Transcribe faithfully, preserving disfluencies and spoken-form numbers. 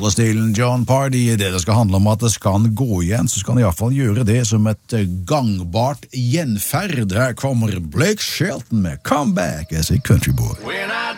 Seattle-stilen John Party. Det det skal handle om at det skal gå igjen, så skal han i hvert fall gjøre det som et gangbart gjenferd. Her kommer Blake Shelton med Come Back as a Country Boy.